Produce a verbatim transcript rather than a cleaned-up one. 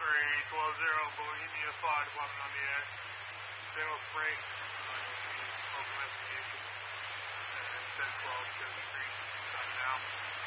three twelve zero, Bohemia Fire Department on the air. Zero freight, uh, local investigation. And ten twelve Chevy Street, right now.